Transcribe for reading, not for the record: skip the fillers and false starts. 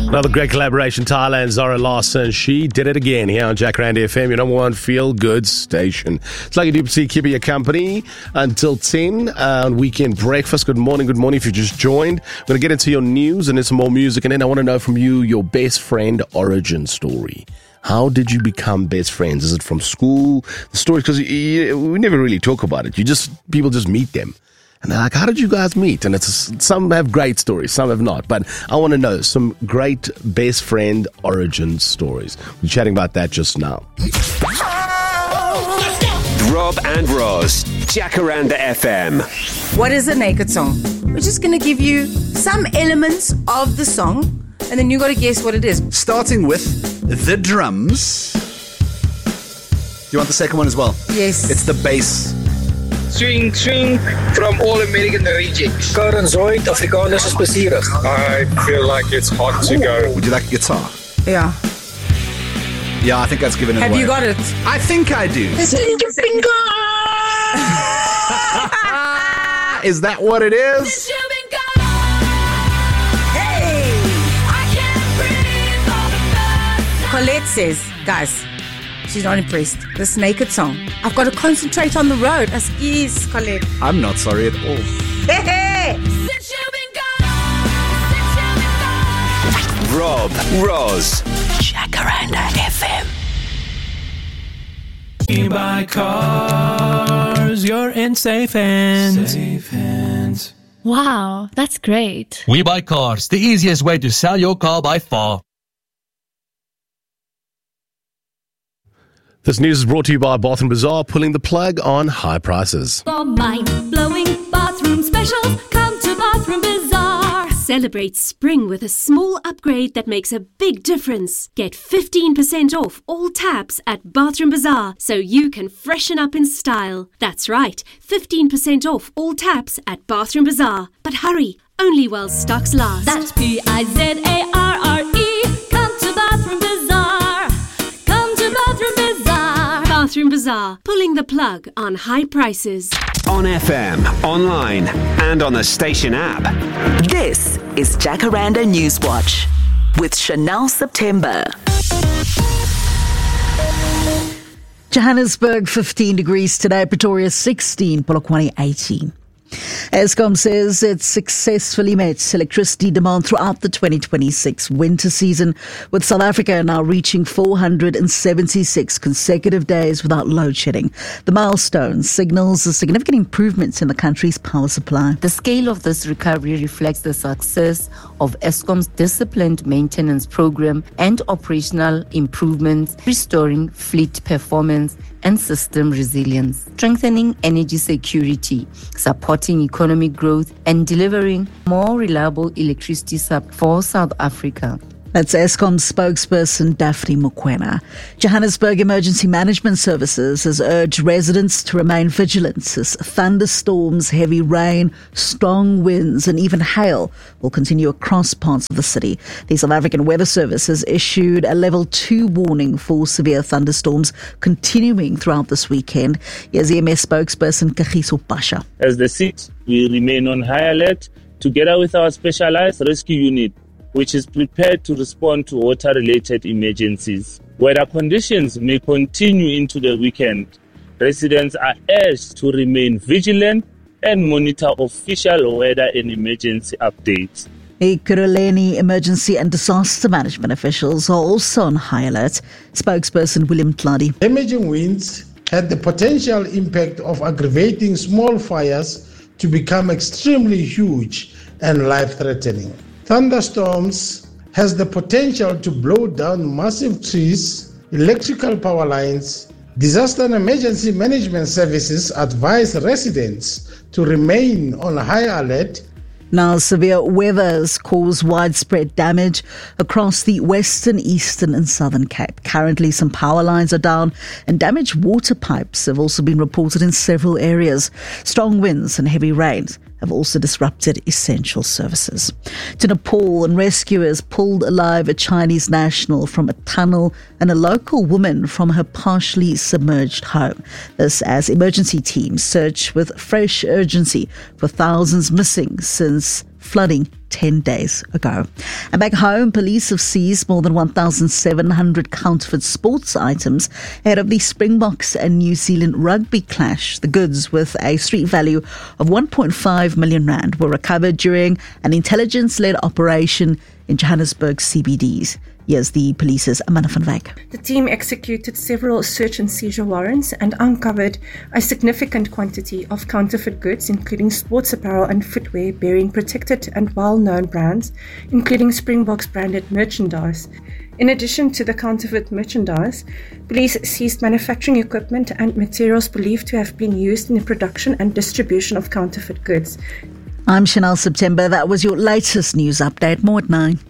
Another great collaboration, Tyler and Zara Larson. She did it again here on Jacaranda FM, your number one feel-good station. It's like a deep sea keeping your company until 10 on Weekend Breakfast. Good morning if you just joined. We're going to get into your news and then some more music. And then I want to know from you your best friend origin story. How did you become best friends? Is it from school? The story, because we never really talk about it. People just meet them. And they're like, how did you guys meet? And some have great stories, some have not. But I want to know some great best friend origin stories. We're chatting about that just now. Rob and Roz, Jacaranda FM. What is a naked song? We're just going to give you some elements of the song, and then you got to guess what it is. Starting with the drums. Do you want the second one as well? Yes. It's the bass. Swing from all American rejects. Karen Zoid, Afrikaners is plezierig. I feel like it's hot to go. Would you like a guitar? Yeah. Yeah, I think that's given it Have away. you got it? I think I do. Is that what it is? Colette says, guys, she's not impressed. This naked song. I've got to concentrate on the road. Yes, Colette. I'm not sorry at all. Hey! Rob, Roz, Jacaranda FM. We buy cars, you're in safe hands. Wow, that's great. We Buy Cars, the easiest way to sell your car by far. This news is brought to you by Bathroom Bazaar, pulling the plug on high prices. For mind-blowing bathroom specials, come to Bathroom Bazaar. Celebrate spring with a small upgrade that makes a big difference. Get 15% off all taps at Bathroom Bazaar so you can freshen up in style. That's right, 15% off all taps at Bathroom Bazaar. But hurry, only while stocks last. That's Pizarre. Come to Bathroom Bazaar. Come to Bathroom Bazaar. Bathroom Bazaar, pulling the plug on high prices. on FM, online, and on the station app. This is Jacaranda Newswatch with Chanel September. Johannesburg 15 degrees today, Pretoria 16, Polokwane 18. Eskom says it successfully met electricity demand throughout the 2026 winter season, with South Africa now reaching 476 consecutive days without load shedding. The milestone signals a significant improvement in the country's power supply. The scale of this recovery reflects the success of Eskom's disciplined maintenance program and operational improvements, restoring fleet performance and system resilience, strengthening energy security, supporting economic growth, and delivering more reliable electricity for South Africa. That's Eskom spokesperson Daphne Mokoena. Johannesburg Emergency Management Services has urged residents to remain vigilant as thunderstorms, heavy rain, strong winds and even hail will continue across parts of the city. The South African Weather Service has issued a level 2 warning for severe thunderstorms continuing throughout this weekend. Here's EMS spokesperson Kagiso Pasha. As the city, we remain on high alert together with our specialized rescue unit, which is prepared to respond to water-related emergencies. Weather conditions may continue into the weekend. Residents are urged to remain vigilant and monitor official weather and emergency updates. Ekurhuleni Emergency and Disaster Management officials are also on high alert. Spokesperson William Tladi. Damaging winds had the potential impact of aggravating small fires to become extremely huge and life-threatening. Thunderstorms has the potential to blow down massive trees, electrical power lines. Disaster and Emergency Management Services advise residents to remain on high alert. Now, severe weather has caused widespread damage across the Western, Eastern and Southern Cape. Currently, some power lines are down and damaged water pipes have also been reported in several areas. Strong winds and heavy rains have also disrupted essential services. To Nepal, and rescuers pulled alive a Chinese national from a tunnel and a local woman from her partially submerged home. This as emergency teams search with fresh urgency for thousands missing since flooding 10 days ago. And back home, police have seized more than 1,700 counterfeit sports items ahead of the Springboks and New Zealand rugby clash. The goods, with a street value of 1.5 million rand, were recovered during an intelligence-led operation in Johannesburg's CBDs. Here's the police's Amanda van Wyk. The team executed several search and seizure warrants and uncovered a significant quantity of counterfeit goods, including sports apparel and footwear bearing protected and well-known brands, including Springboks branded merchandise. In addition to the counterfeit merchandise, police seized manufacturing equipment and materials believed to have been used in the production and distribution of counterfeit goods. I'm Chanel September. That was your latest news update. More at 9.